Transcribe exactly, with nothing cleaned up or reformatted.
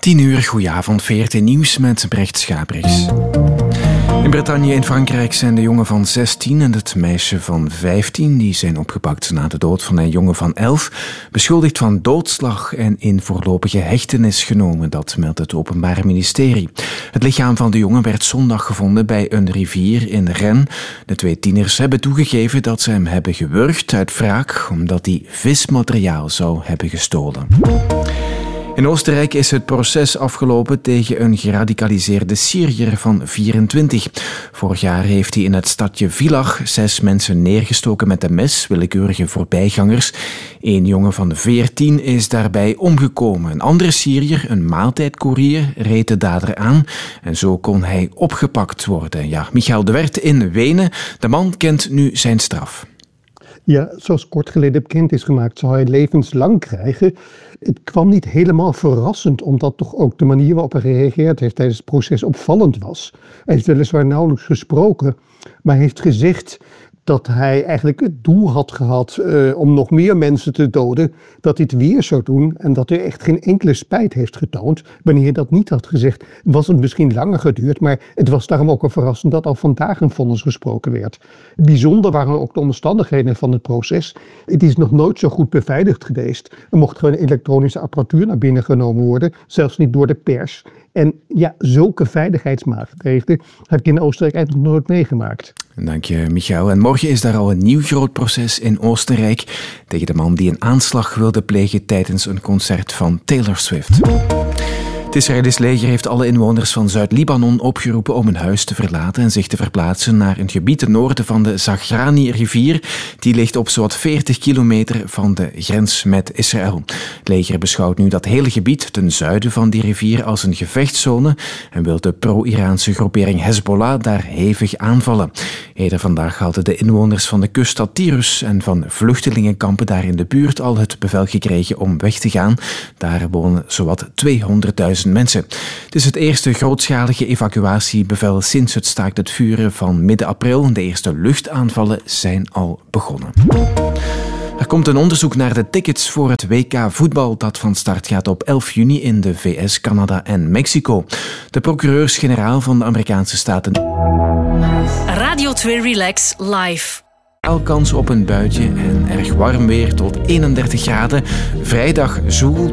tien uur, goedenavond, V R T Nieuws met Brecht Schabriks. In Bretagne in Frankrijk zijn de jongen van zestien en het meisje van vijftien... die zijn opgepakt na de dood van een jongen van elf... beschuldigd van doodslag en in voorlopige hechtenis genomen. Dat meldt het Openbaar Ministerie. Het lichaam van de jongen werd zondag gevonden bij een rivier in Rennes. De twee tieners hebben toegegeven dat ze hem hebben gewurgd uit wraak... omdat hij vismateriaal zou hebben gestolen. In Oostenrijk is het proces afgelopen tegen een geradicaliseerde Syriër van vierentwintig. Vorig jaar heeft hij in het stadje Villach zes mensen neergestoken met een mes, willekeurige voorbijgangers. Eén jongen van veertien is daarbij omgekomen. Een andere Syriër, een maaltijdcourier, reed de dader aan en zo kon hij opgepakt worden. Ja, Michael de Wert in Wenen. De man kent nu zijn straf. Ja, zoals kort geleden bekend is gemaakt, zou hij levenslang krijgen. Het kwam niet helemaal verrassend, omdat toch ook de manier waarop hij gereageerd heeft tijdens het proces opvallend was. Hij heeft weliswaar nauwelijks gesproken, maar hij heeft gezegd dat hij eigenlijk het doel had gehad uh, om nog meer mensen te doden, dat hij het weer zou doen en dat hij echt geen enkele spijt heeft getoond. Wanneer hij dat niet had gezegd, was het misschien langer geduurd, maar het was daarom ook wel verrassend dat al vandaag een vonnis gesproken werd. Bijzonder waren ook de omstandigheden van het proces. Het is nog nooit zo goed beveiligd geweest. Er mocht gewoon elektronische apparatuur naar binnen genomen worden, zelfs niet door de pers. En ja, zulke veiligheidsmaatregelen heb ik in Oostenrijk eigenlijk nog nooit meegemaakt. Dank je, Michael. En morgen is daar al een nieuw groot proces in Oostenrijk tegen de man die een aanslag wilde plegen tijdens een concert van Taylor Swift. Het Israëlisch leger heeft alle inwoners van Zuid-Libanon opgeroepen om hun huis te verlaten en zich te verplaatsen naar een gebied ten noorden van de Zagrani-rivier. Die ligt op zo'n veertig kilometer van de grens met Israël. Het leger beschouwt nu dat hele gebied ten zuiden van die rivier als een gevechtszone en wil de pro-Iraanse groepering Hezbollah daar hevig aanvallen. Eerder vandaag hadden de inwoners van de kuststad Tyrus en van vluchtelingenkampen daar in de buurt al het bevel gekregen om weg te gaan. Daar wonen zowat tweehonderdduizend mensen. Het is het eerste grootschalige evacuatiebevel sinds het staakt het vuren van midden april. De eerste luchtaanvallen zijn al begonnen. Er komt een onderzoek naar de tickets voor het W K voetbal dat van start gaat op elf juni in de V S, Canada en Mexico. De procureurs-generaal van de Amerikaanse staten. Radio twee Relax Live. Kans op een buitje en erg warm weer tot eenendertig graden. Vrijdag zoel.